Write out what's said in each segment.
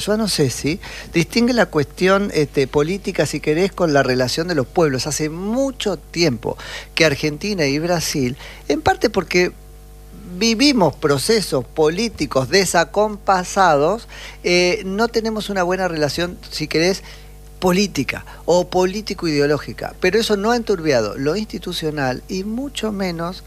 Yo no sé si distingue la cuestión política, si querés, con la relación de los pueblos. Hace mucho tiempo que Argentina y Brasil, en parte porque vivimos procesos políticos desacompasados, no tenemos una buena relación, si querés, política o político-ideológica. Pero eso no ha enturbiado lo institucional y mucho menos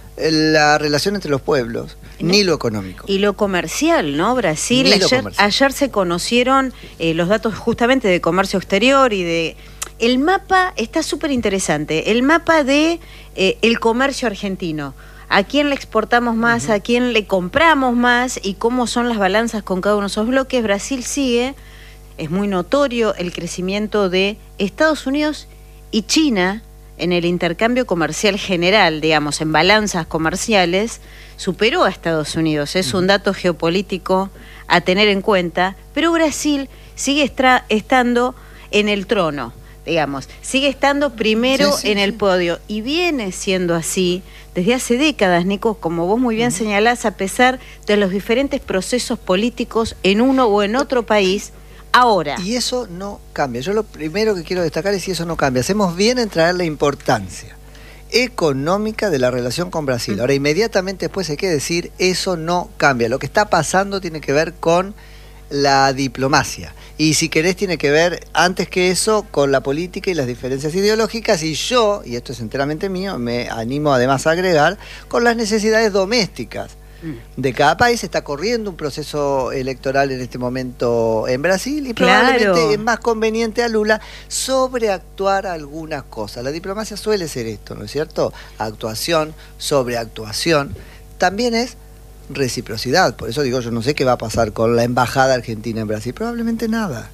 la relación entre los pueblos, ni lo económico. Y lo comercial, ¿no? Brasil, ayer se conocieron los datos justamente de comercio exterior y de... El mapa está súper interesante, el mapa de el comercio argentino. ¿A quién le exportamos más? ¿A quién le compramos más? ¿Y cómo son las balanzas con cada uno de esos bloques? Brasil sigue, es muy notorio el crecimiento de Estados Unidos y China en el intercambio comercial general, digamos, en balanzas comerciales, superó a Estados Unidos. Es un dato geopolítico a tener en cuenta, pero Brasil sigue estando en el trono, digamos, sigue estando primero en el podio, y viene siendo así desde hace décadas, Nico, como vos muy bien señalás, a pesar de los diferentes procesos políticos en uno o en otro país. Ahora. Y eso no cambia. Yo lo primero que quiero destacar es si eso no cambia. Hacemos bien en traer la importancia económica de la relación con Brasil. Ahora, inmediatamente después hay que decir, eso no cambia. Lo que está pasando tiene que ver con la diplomacia. Y si querés, tiene que ver, antes que eso, con la política y las diferencias ideológicas. Y yo, y esto es enteramente mío, me animo además a agregar, con las necesidades domésticas de cada país. Está corriendo un proceso electoral en este momento en Brasil y probablemente es más conveniente a Lula sobreactuar algunas cosas. La diplomacia suele ser esto, ¿no es cierto? Actuación, sobreactuación. También es reciprocidad. Por eso digo, yo no sé qué va a pasar con la embajada argentina en Brasil. Probablemente nada.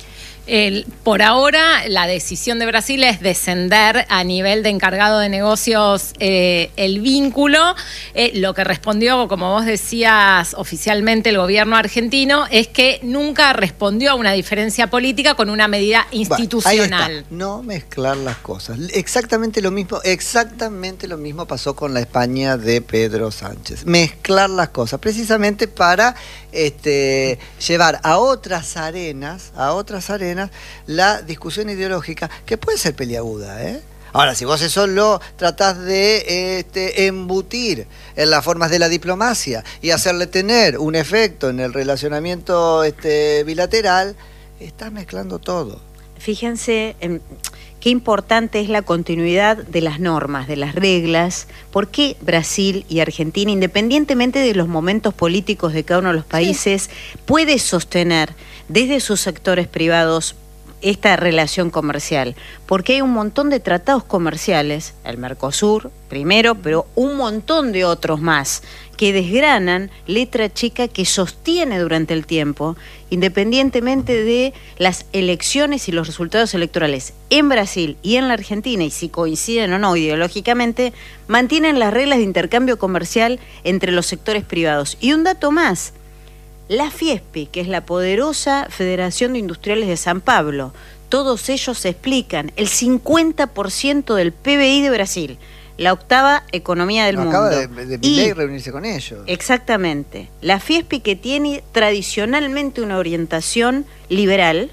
Por ahora, la decisión de Brasil es descender a nivel de encargado de negocios el vínculo. Lo que respondió, como vos decías, oficialmente el gobierno argentino, es que nunca respondió a una diferencia política con una medida institucional. Ahí está. No mezclar las cosas. Exactamente lo mismo pasó con la España de Pedro Sánchez. Mezclar las cosas, precisamente para llevar a otras arenas la discusión ideológica, que puede ser peliaguda, ¿eh? Ahora, si vos eso lo tratás de embutir en las formas de la diplomacia y hacerle tener un efecto en el relacionamiento bilateral, estás mezclando todo. Fíjense qué importante es la continuidad de las normas, de las reglas. ¿Por qué Brasil y Argentina, independientemente de los momentos políticos de cada uno de los países, puede sostener desde sus sectores privados esta relación comercial? Porque hay un montón de tratados comerciales, el Mercosur primero, pero un montón de otros más, que desgranan letra chica que sostiene durante el tiempo, independientemente de las elecciones y los resultados electorales en Brasil y en la Argentina, y si coinciden o no ideológicamente, mantienen las reglas de intercambio comercial entre los sectores privados. Y un dato más, la FIESPI, que es la poderosa Federación de Industriales de San Pablo, todos ellos explican el 50% del PBI de Brasil, la octava economía del mundo. Acaba de Milei reunirse con ellos. Exactamente. La FIESPI, que tiene tradicionalmente una orientación liberal,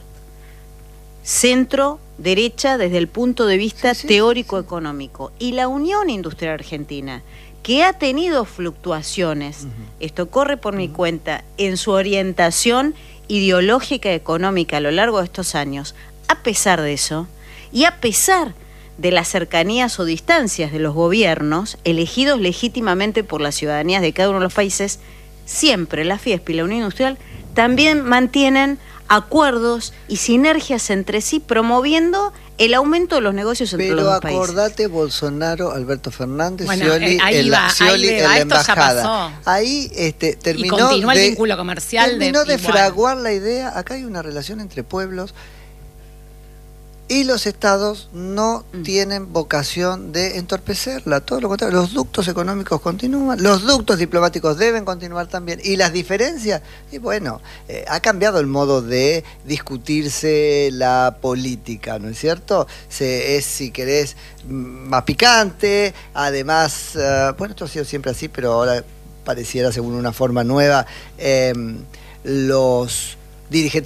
centro-derecha desde el punto de vista teórico-económico. Y la Unión Industrial Argentina, que ha tenido fluctuaciones, esto corre por mi cuenta, en su orientación ideológica y económica a lo largo de estos años. A pesar de eso, y a pesar de las cercanías o distancias de los gobiernos elegidos legítimamente por las ciudadanías de cada uno de los países, siempre la FIESPI y la Unión Industrial también mantienen acuerdos y sinergias entre sí, promoviendo el aumento de los negocios entre los dos países. Pero acordate, Bolsonaro, Alberto Fernández, bueno, Scioli, en la embajada. Ya pasó. Ahí terminó y continúa el vínculo comercial. Terminó de fraguar la idea. Acá hay una relación entre pueblos y los estados no tienen vocación de entorpecerla, todo lo contrario. Los ductos económicos continúan, los ductos diplomáticos deben continuar también, y las diferencias, y bueno, ha cambiado el modo de discutirse la política, ¿no es cierto? Es, si querés, más picante, además, bueno, esto ha sido siempre así, pero ahora pareciera, según una forma nueva, los dirigentes